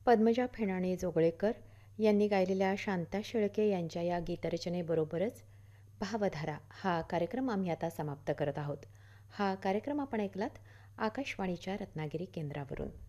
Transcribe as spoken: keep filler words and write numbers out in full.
पद्मजा फेणाणे जोगळेकर यांनी गायलेल्या शांता शेळके यांच्या या गीतरचनेबरोबरच भावधारा हा कार्यक्रम आम्ही आता समाप्त करत आहोत. हा कार्यक्रम आपण ऐकलात आकाशवाणीच्या रत्नागिरी केंद्रावरून.